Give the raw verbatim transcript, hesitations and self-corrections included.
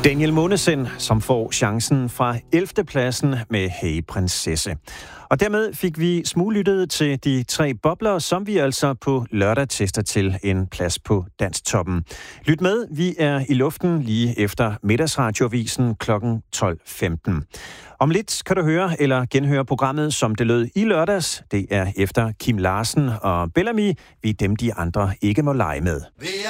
Daniel Månesen, som får chancen fra ellevte pladsen med Hey Prinsesse. Og dermed fik vi smuglyttet til de tre bobler, som vi altså på lørdag tester til en plads på Dansktoppen. Lyt med, vi er i luften lige efter middagsradioavisen klokken tolv femten. Om lidt kan du høre eller genhøre programmet, som det lød i lørdags. Det er efter Kim Larsen og Bellamy, vi dem de andre ikke må lege med.